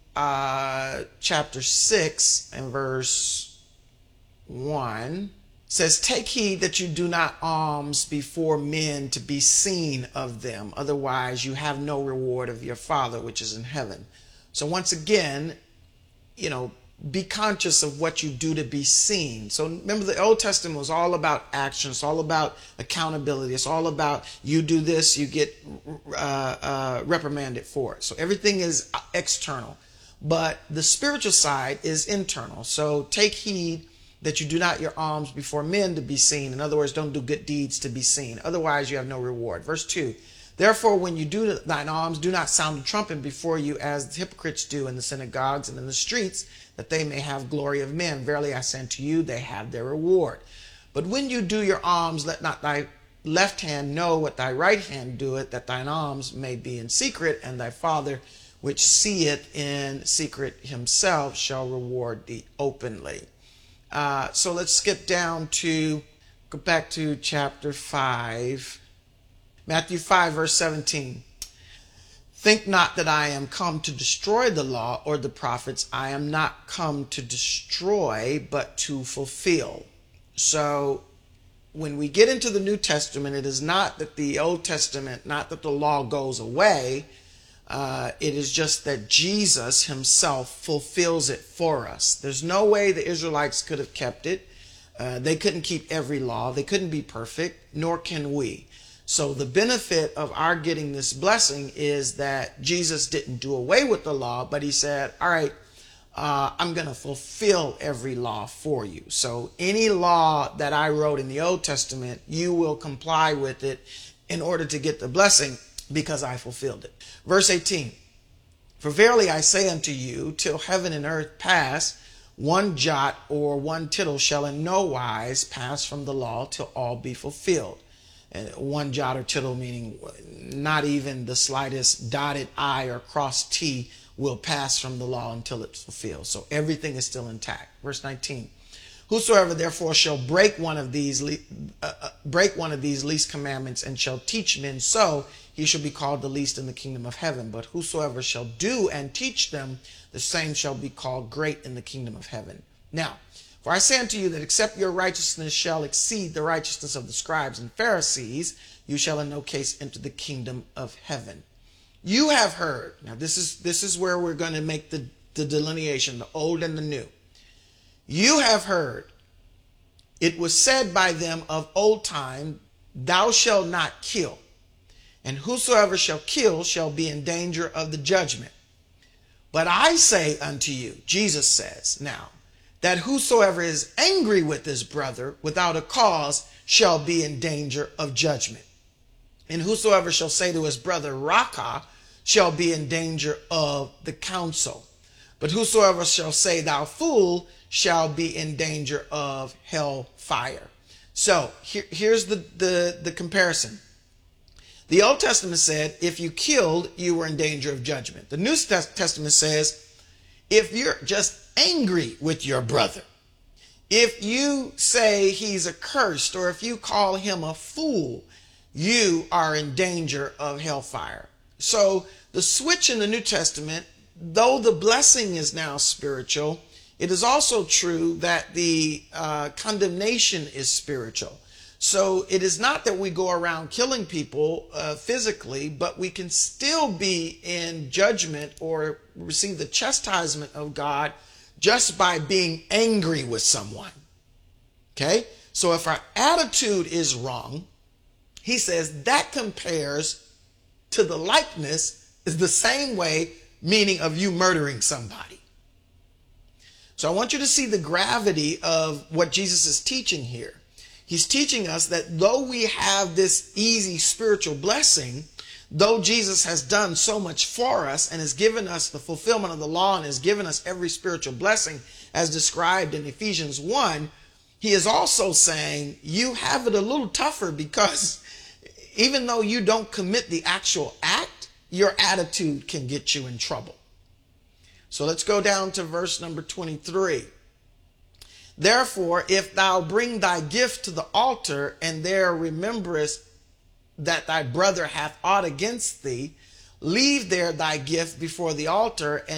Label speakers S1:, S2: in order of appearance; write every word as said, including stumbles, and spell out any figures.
S1: uh, chapter six and verse one says, take heed that you do not alms before men to be seen of them. Otherwise, you have no reward of your Father which is in heaven. So once again, you know, be conscious of what you do to be seen. So remember, the Old Testament was all about action. It's all about accountability. It's all about you do this, you get uh, uh, reprimanded for it. So everything is external. But the spiritual side is internal. So take heed that you do not your alms before men to be seen. In other words, don't do good deeds to be seen. Otherwise, you have no reward. Verse two, therefore, when you do thine alms, do not sound the trumpet before you as the hypocrites do in the synagogues and in the streets, that they may have glory of men. Verily, I say unto you, they have their reward. But when you do your alms, let not thy left hand know what thy right hand doeth, that thine alms may be in secret, and thy Father which seeth in secret himself shall reward thee openly. Uh, so let's skip down to, go back to chapter five. Matthew five, verse seventeen. Think not that I am come to destroy the law or the prophets. I am not come to destroy, but to fulfill. So when we get into the New Testament, it is not that the Old Testament, not that the law goes away. Uh, it is just that Jesus himself fulfills it for us. There's no way the Israelites could have kept it. Uh, they couldn't keep every law. They couldn't be perfect, nor can we. So the benefit of our getting this blessing is that Jesus didn't do away with the law, but he said, all right, uh, I'm going to fulfill every law for you. So any law that I wrote in the Old Testament, you will comply with it in order to get the blessing, because I fulfilled it. Verse eighteen, for verily I say unto you, till heaven and earth pass, one jot or one tittle shall in no wise pass from the law till all be fulfilled. And one jot or tittle meaning not even the slightest dotted I or cross T will pass from the law until it's fulfilled. So everything is still intact. Verse nineteen, whosoever therefore shall break one of these uh, uh, break one of these least commandments and shall teach men so, he shall be called the least in the kingdom of heaven. But whosoever shall do and teach them, the same shall be called great in the kingdom of heaven. Now, for I say unto you that except your righteousness shall exceed the righteousness of the scribes and Pharisees, you shall in no case enter the kingdom of heaven. You have heard. Now this is this is where we're going to make the, the delineation, the old and the new. You have heard, it was said by them of old time, thou shalt not kill. And whosoever shall kill shall be in danger of the judgment. But I say unto you, Jesus says now, that whosoever is angry with his brother without a cause shall be in danger of judgment. And whosoever shall say to his brother, Raca, shall be in danger of the council. But whosoever shall say, thou fool, shall be in danger of hell fire. So here, here's the, the, the comparison. The Old Testament said, if you killed, you were in danger of judgment. The New Testament says, if you're just angry with your brother, if you say he's accursed, or if you call him a fool, you are in danger of hellfire. So the switch in the New Testament, though the blessing is now spiritual, it is also true that the uh, condemnation is spiritual. So it is not that we go around killing people uh, physically, but we can still be in judgment or receive the chastisement of God just by being angry with someone. Okay? So if our attitude is wrong, he says that compares to the likeness is the same way, meaning of you murdering somebody. So I want you to see the gravity of what Jesus is teaching here. He's teaching us that though we have this easy spiritual blessing, though Jesus has done so much for us and has given us the fulfillment of the law and has given us every spiritual blessing as described in Ephesians one, he is also saying you have it a little tougher because even though you don't commit the actual act, your attitude can get you in trouble. So let's go down to verse number twenty-three. Therefore, if thou bring thy gift to the altar, and there rememberest that thy brother hath aught against thee, leave there thy gift before the altar, and